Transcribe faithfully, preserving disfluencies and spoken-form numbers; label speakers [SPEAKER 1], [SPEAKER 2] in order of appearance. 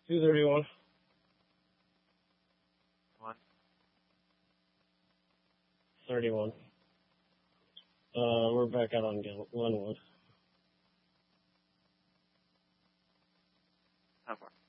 [SPEAKER 1] two thirty-one.
[SPEAKER 2] One.
[SPEAKER 1] thirty-one. Uh, we're back out on Glenwood.
[SPEAKER 2] How far?